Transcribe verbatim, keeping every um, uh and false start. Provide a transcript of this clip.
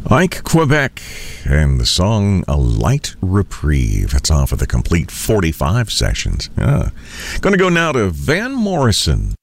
Ike Quebec and the song A Light Reprieve. It's off of the Complete forty-five sessions. Yeah. Going to go now to Van Morrison.